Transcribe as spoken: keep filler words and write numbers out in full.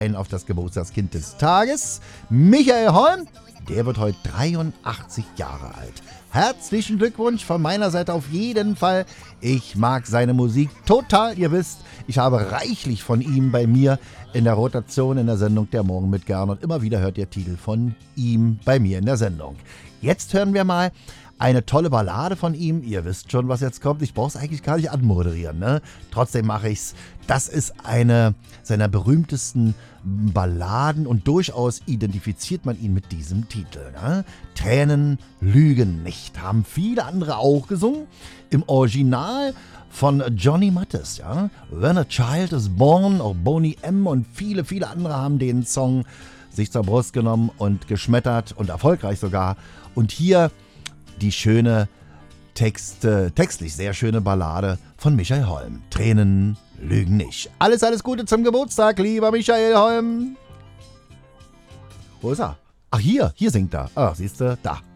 auf das Geburtstagskind des Tages, Michael Holm. Der wird heute dreiundachtzig Jahre alt. Herzlichen Glückwunsch von meiner Seite auf jeden Fall. Ich mag seine Musik total. Ihr wisst, ich habe reichlich von ihm bei mir in der Rotation in der Sendung Der Morgen mit Gernot. Immer wieder hört ihr Titel von ihm bei mir in der Sendung. Jetzt hören wir mal eine tolle Ballade von ihm. Ihr wisst schon, was jetzt kommt. Ich brauche es eigentlich gar nicht anmoderieren, ne? Trotzdem mache ich es. Das ist eine seiner berühmtesten Balladen und durchaus identifiziert man ihn mit diesem Titel. Ne? Tränen lügen nicht. Haben viele andere auch gesungen. Im Original von Johnny Mathis. Ja? When a Child is Born, auch Boney M. und viele, viele andere haben den Song sich zur Brust genommen und geschmettert und erfolgreich sogar. Und hier die schöne Text, äh, textlich sehr schöne Ballade von Michael Holm. Tränen lügen nicht. Alles, alles Gute zum Geburtstag, lieber Michael Holm. Wo ist er? Ach, hier, hier singt er. Ach, siehst du, da.